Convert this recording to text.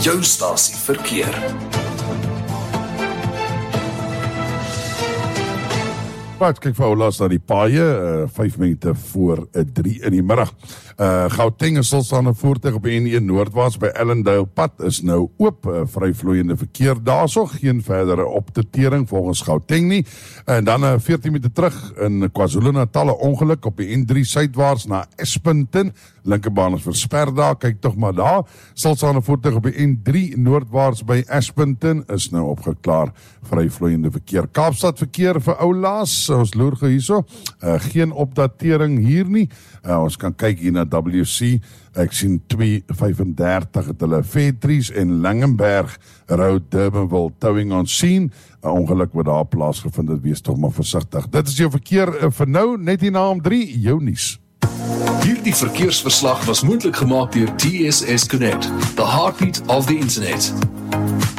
jou stasie verkeer. Wat kyk vir oulaas na die paaie, 5 minute voor 3 in die middag. Gauteng is stilstaande voertuig op die N1 noordwaarts by Ellendale pad is nou oop, vryvloeiende verkeer daarso, geen verdere opdatering volgens Gauteng nie. En dan 14 minute terug in KwaZulu-Natal 'n ongeluk op die N3 suidwaarts na Espunton. Linkerbaan is versper daar, kyk tog maar daar. Stilstaande voertuig op die N3 noordwaarts by Espunton is nou opgeklaar, vryvloeiende verkeer. Kaapstad verkeer vir oulaas, ons loer hierso, geen opdatering hier nie. Ons kan kyk hier na WC, ek sien 2:35 het hulle Fairtree en Langenberg Road Durbanville towing on scene. 'n Ongeluk wat daar plaasgevind het, wees tog maar versigtig. Dit is jou verkeer vir nou, net hierna om 3, jou nuus. Hierdie verkeersverslag was moontlik gemaak deur TSS Connect, the heartbeat of the internet.